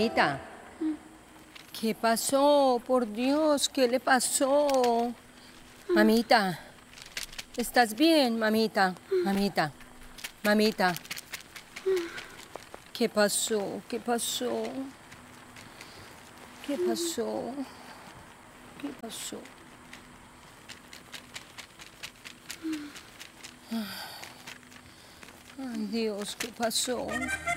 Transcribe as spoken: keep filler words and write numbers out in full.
Mamita, ¿qué pasó? Por Dios, ¿qué le pasó? Mamita, ¿estás bien, mamita? Mamita, mamita. ¿Qué pasó? ¿Qué pasó? ¿Qué pasó? ¿Qué pasó? Ay, Dios, ¿qué pasó?